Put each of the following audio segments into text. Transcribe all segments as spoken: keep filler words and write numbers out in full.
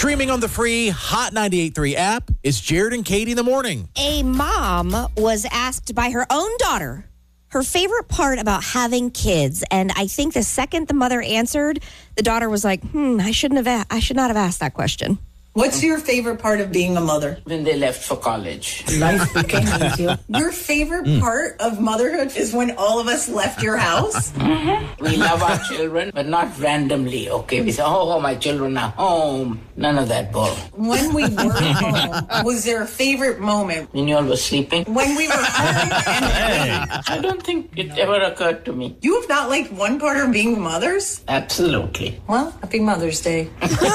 Streaming on the free Hot ninety-eight point three app, it's Jared and Katie in the morning. A mom was asked by her own daughter her favorite part about having kids, and I think the second the mother answered, the daughter was like, "Hmm, I shouldn't have. A- I should not have asked that question." What's your favorite part of being a mother? When they left for college. Life became easier. Your favorite mm. part of motherhood is when all of us left your house? Mm-hmm. We love our children, but not randomly, okay? We say, oh, my children are home. None of that bull. When we were home, was there a favorite moment? When you all were sleeping? When we were home and hey, I don't think it ever occurred to me. You have not liked one part of being mothers? Absolutely. Well, happy Mother's Day.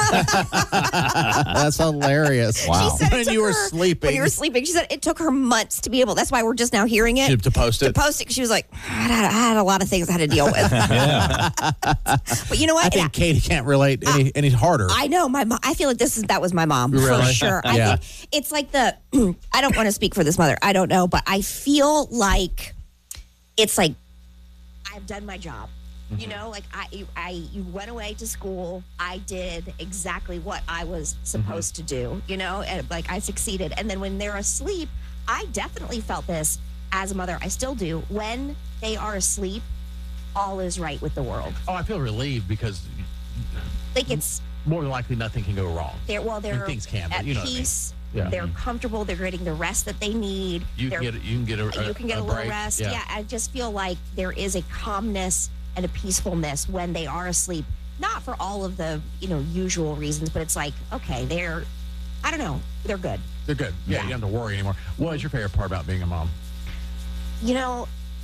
That's hilarious. Wow. She said when you were her, sleeping. When you were sleeping. She said it took her months to be able, that's why we're just now hearing it. She, to post it? To post it. She was like, I had, I had a lot of things I had to deal with. Yeah. But you know what? I think yeah. Katie can't relate any, uh, any harder. I know. My mom, I feel like this is that was my mom. Really? For sure. I yeah. think it's like the, I don't want to speak for this mother. I don't know. But I feel like it's like, I've done my job. You know, like I, I, you went away to school. I did exactly what I was supposed mm-hmm. to do, you know, and like I succeeded. And then when they're asleep, I definitely felt this as a mother. I still do. When they are asleep, all is right with the world. Oh, I feel relieved because like it's more than likely nothing can go wrong. They're, well, they're and things can, but at you know peace. What I mean. Yeah. They're comfortable. They're getting the rest that they need. You can get, you can get a, a you can get a, a little break. rest. Yeah. yeah, I just feel like there is a calmness and a peacefulness when they are asleep. Not for all of the, you know, usual reasons, but it's like, okay, they're, I don't know, they're good. They're good. Yeah, yeah. You don't have to worry anymore. What is your favorite part about being a mom? You know,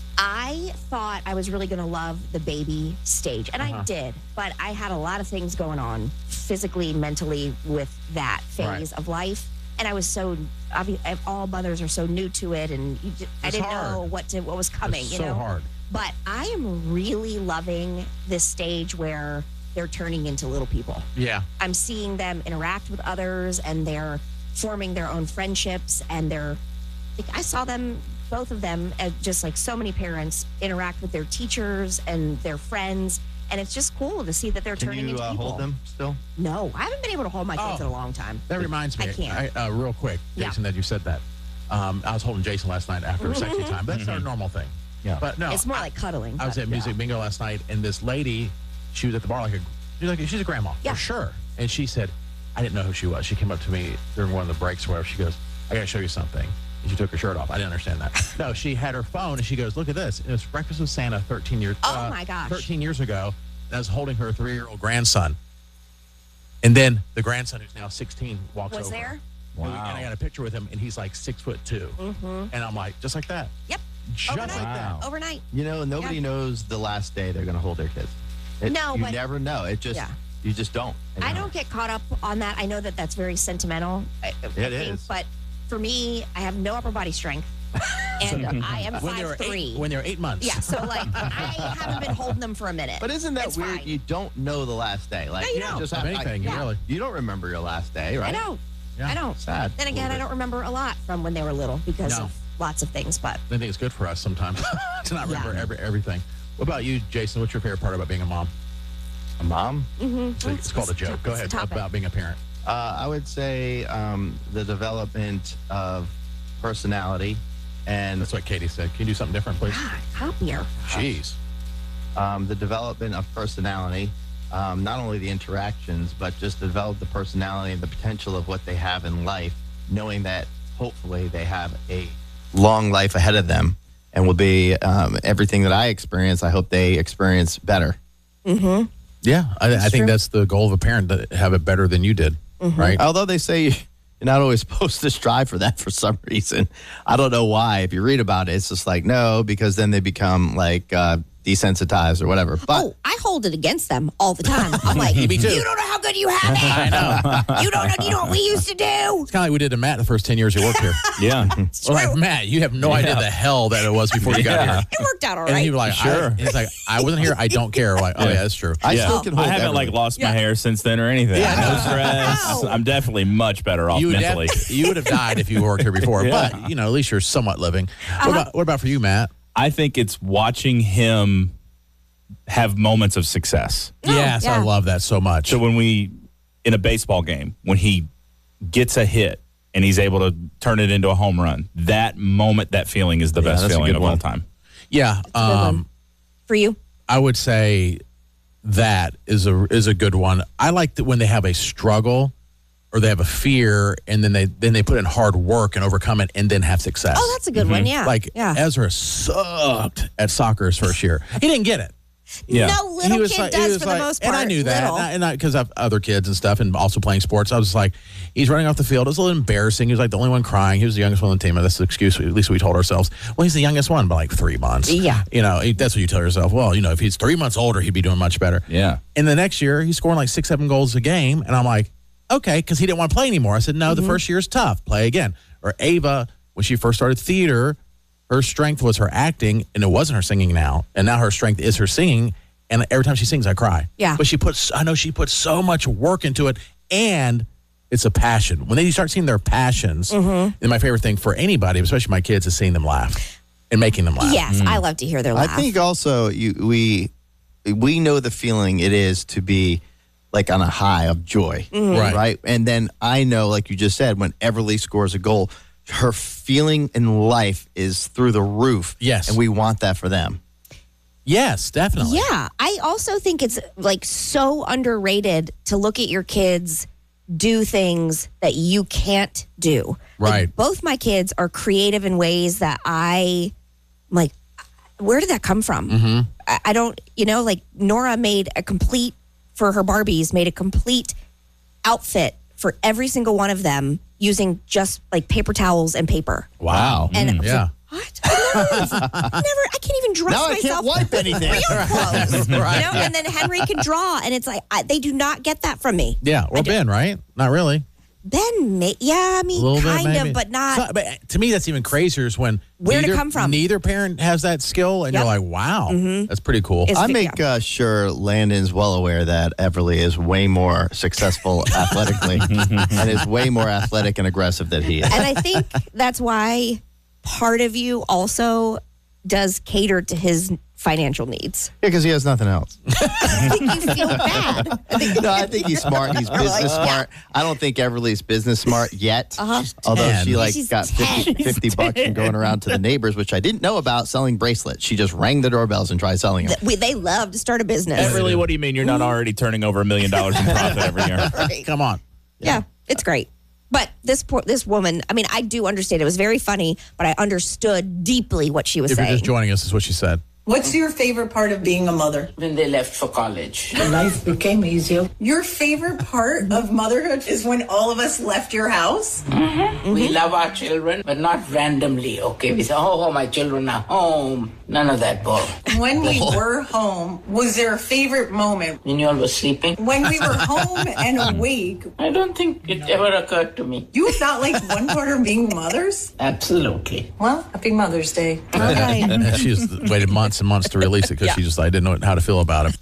I thought I was really going to love the baby stage, and uh-huh. I did, but I had a lot of things going on physically, mentally with that phase right. of life. And I was so, all mothers are so new to it, and you just, I didn't hard. know what to, what was coming. It's you so know? hard. But I am really loving this stage where they're turning into little people. Yeah. I'm seeing them interact with others, and they're forming their own friendships, and they're, like, I saw them, both of them, as just like so many parents, interact with their teachers and their friends. And it's just cool to see that they're Can turning you, into uh, people. hold them still? No, I haven't been able to hold my kids oh, in a long time. That reminds me. I can't. I, uh, real quick, Jason, yeah. that you said that. Um, I was holding Jason last night after a sexy time. That's mm-hmm. our normal thing. Yeah. But no. It's more I, like cuddling. I was at Music yeah. Bingo last night, and this lady, she was at the bar like a, she's like, she's a grandma. Yeah. For sure. And she said, I didn't know who she was. She came up to me during one of the breaks where she goes, I got to show you something. And she took her shirt off. I didn't understand that. No, she had her phone, and she goes, look at this. It was Breakfast with Santa thirteen years Oh, uh, my gosh. thirteen years ago. And I was holding her three-year-old grandson. And then the grandson, who's now sixteen, walks was over. there? Wow. And I got a picture with him, and he's like six foot two. Mm-hmm. And I'm like, just like that. Yep. Just Overnight. like Wow. that. Overnight. You know, nobody yeah. knows the last day they're going to hold their kids. It, No, you but- never know. It just, Yeah. you just don't. I don't get caught up on that. I know that that's very sentimental. I, I It think, is. But for me, I have no upper body strength. And I am When they were five three. eight, when they were eight months. Yeah, so like I haven't been holding them for a minute. But isn't that It's weird? fine. You don't know the last day. Like No, you you don't. just Of have anything, I, really. You don't remember your last day, right? I don't. Yeah. I don't. Sad. Then again, I don't remember a lot from when they were little because No. of lots of things. But I think it's good for us sometimes to not remember Yeah. every, everything. What about you, Jason? What's your favorite part about being a mom? A mom? mm-hmm. It's, it's called a joke. Go ahead about being a parent. Uh, I would say um, the development of personality and That's what Katie said. Can you do something different, please? God, copier. Jeez. um, the development of personality. Um, not only the interactions, but just develop the personality and the potential of what they have in life, knowing that hopefully they have a long life ahead of them and will be um, everything that I experience. I hope they experience better. Mm-hmm. Yeah, I, I think true. that's the goal of a parent, to have it better than you did, Mm-hmm. right? Although they say you're not always supposed to strive for that for some reason. I don't know why. If you read about it, it's just like, no, because then they become like uh, desensitized or whatever. But Oh, I hold it against them all the time. I'm like, Me too. you don't know how good you have it. I know. You don't know. You know what we used to do. It's kind of like we did to Matt the first ten years he worked here. Yeah. We're like, Matt, you have no idea the hell that it was before you got Yeah. here. It worked out all And right. he was like, Sure. I, he's like, I wasn't here. I don't care. We're like, oh, yeah, that's true. I Yeah. still can hold I haven't like everything. lost my Yeah. hair since then or anything. Yeah, no no. stress. No. I'm definitely much better off You would, mentally. def- you would have died if you worked here before. Yeah. But, you know, at least you're somewhat living. Uh-huh. What, about, what about for you, Matt? I think it's watching him have moments of success. No, yes, I yeah. love that so much. So when we in a baseball game when he gets a hit and he's able to turn it into a home run. That moment, that feeling is the Yeah, best that's a feeling good of all one. time. Yeah. Um, For you? I would say that is a is a good one. I like that when they have a struggle or they have a fear and then they then they put in hard work and overcome it and then have success. Oh, that's a good one. Yeah. Like yeah. Ezra sucked at soccer his first year. He didn't get it. Yeah. No little He was kid like- he does was for like- the most part. And I knew that. Little. And I because I have other kids and stuff and also playing sports. I was just like, he's running off the field. It was a little embarrassing. He was like the only one crying. He was the youngest one on the team. And that's the excuse, at least we told ourselves. Well, he's the youngest one by like three months. Yeah. You know, that's what you tell yourself. Well, you know, if he's three months older, he'd be doing much better. Yeah. And the next year, he's scoring like six, seven goals a game. And I'm like, okay, because he didn't want to play anymore. I said, no, the first year is tough. Play again. Or Ava, when she first started theater, her strength was her acting, and it wasn't her singing now. And now her strength is her singing. And every time she sings, I cry. Yeah. But she puts, I know she puts so much work into it, and it's a passion. When they start seeing their passions, and my favorite thing for anybody, especially my kids, is seeing them laugh and making them laugh. Yes, I love to hear their laugh. I think also you we we know the feeling it is to be like on a high of joy, Right. right? And then I know, like you just said, when Everly scores a goal, her feeling in life is through the roof. Yes. And we want that for them. Yes, definitely. Yeah, I also think it's like so underrated to look at your kids do things that you can't do. Like, Right. both my kids are creative in ways that I, I'm like, where did that come from? Mm-hmm. I, I don't, you know, like Nora made a complete, for her Barbies, made a complete outfit for every single one of them using just like paper towels and paper. Wow. And Mm, yeah. What? I never, I never, I can't even dress Now I myself. can't wipe anything. Real clothes, you know? And then Henry can draw, and it's like I, they do not get that from me. Yeah. Or Ben, right? Not really. Ben, may, yeah, I A mean, little bit, kind maybe. of, but not. So- but to me, that's even crazier is when Where'd it neither, come from? neither parent has that skill, and Yep. you're like, wow, that's pretty cool. It's- I vi- make uh, sure Landon's well aware that Everly is way more successful athletically and is way more athletic and aggressive than he is. and I think that's why part of you also does cater to his financial needs. Yeah, because he has nothing else. I think you feel bad. I think, No, I think he's smart. He's business smart. I don't think Everly's business smart yet. Uh-huh. Although ten. she like She's got fifty, ten. fifty bucks from going around to the neighbors, which I didn't know about, selling bracelets. She just rang the doorbells and tried selling them. we, they love to start a business. Really, what do you mean you're not already turning over a million dollars in profit every year? Right. Come on. Yeah, it's great. But this poor, this woman, I mean, I do understand. It was very funny, but I understood deeply what she was If you're saying. just joining us, is what she said. What's your favorite part of being a mother? When they left for college. Life became easier. Your favorite part of motherhood is when all of us left your house? We love our children, but not randomly, okay? We say, oh, my children are home. None of that bull. When we were home, was there a favorite moment? When you all were sleeping? When we were home and awake, I don't think it ever occurred to me. you not like one part of being mothers? Absolutely. Well, happy Mother's Day. All right. She's waited months and months to release it because she just I didn't know how to feel about it.